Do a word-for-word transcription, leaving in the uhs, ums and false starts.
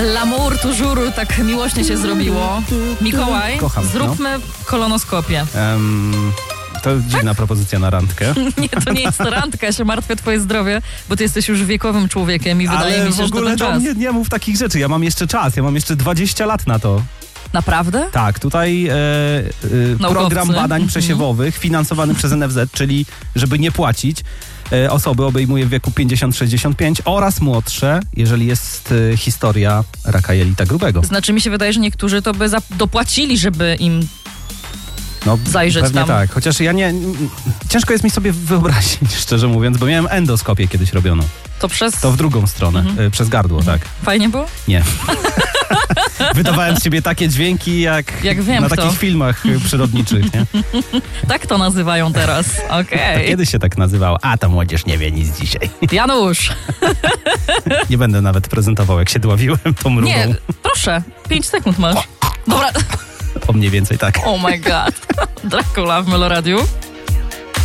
L'amour toujours, tak miłośnie się zrobiło. Mikołaj, Kocham, zróbmy no. kolonoskopię. Um, to dziwna propozycja na randkę. Nie, to nie jest randka, ja się martwię o twoje zdrowie, bo ty jesteś już wiekowym człowiekiem i wydaje Ale mi się, w że to ogóle ten do czas. mnie nie mów takich rzeczy. Ja mam jeszcze czas, ja mam jeszcze dwadzieścia lat na to. Naprawdę? Tak, tutaj e, e, program badań przesiewowych finansowany przez N F Z, czyli żeby nie płacić, e, osoby obejmuje w wieku pięćdziesiąt sześćdziesiąt pięć oraz młodsze, jeżeli jest e, historia raka jelita grubego. Znaczy mi się wydaje, że niektórzy to by za- dopłacili, żeby im No, zajrzeć pewnie tam. tak, chociaż ja nie... Ciężko jest mi sobie wyobrazić, szczerze mówiąc, bo miałem endoskopię kiedyś robioną. To przez... To w drugą stronę, Mhm. e, przez gardło, Mhm. tak. Fajnie było? Nie. Wydawałem z siebie takie dźwięki, jak, Jak wiem na kto. takich filmach e, przyrodniczych, nie? Tak to nazywają teraz. Okej. Kiedy się tak nazywało? A, ta młodzież nie wie nic dzisiaj. Janusz. Nie będę nawet prezentował, jak się dławiłem tą mrugą. Nie, proszę. Pięć sekund masz. Dobra. O mniej więcej tak. Oh my god. Dracula w Meloradiu.